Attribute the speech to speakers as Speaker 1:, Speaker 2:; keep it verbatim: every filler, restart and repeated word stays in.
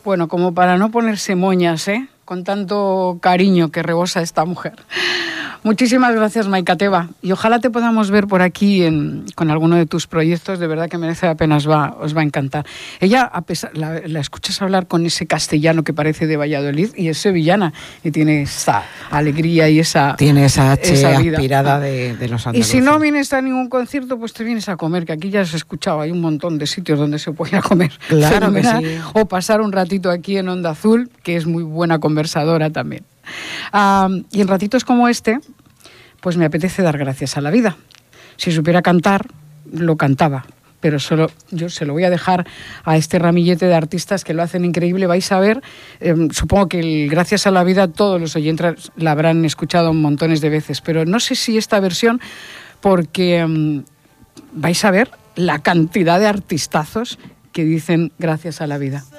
Speaker 1: Bueno, como para no ponerse moñas, ¿eh? Con tanto cariño que rebosa esta mujer. Muchísimas gracias, Maika Teba. Y ojalá te podamos ver por aquí en, con alguno de tus proyectos. De verdad que merece la pena, os va, os va a encantar. Ella, a pesar, la, la escuchas hablar con ese castellano que parece de Valladolid y es sevillana. Y tiene esa alegría y esa
Speaker 2: Tiene esa H
Speaker 1: esa vida
Speaker 2: aspirada de, de los andaluces.
Speaker 1: Y si no vienes a ningún concierto, pues te vienes a comer, que aquí ya has escuchado, hay un montón de sitios donde se puede ir a comer.
Speaker 2: Claro que sí.
Speaker 1: O pasar un ratito aquí en Onda Azul, que es muy buena conversadora también. Um, y en ratitos como este, pues me apetece dar gracias a la vida. Si supiera cantar, lo cantaba, pero solo yo se lo voy a dejar a este ramillete de artistas que lo hacen increíble. Vais a ver, eh, supongo que el Gracias a la vida todos los oyentes la habrán escuchado montones de veces, pero no sé si esta versión, porque um, vais a ver la cantidad de artistazos que dicen gracias a la vida.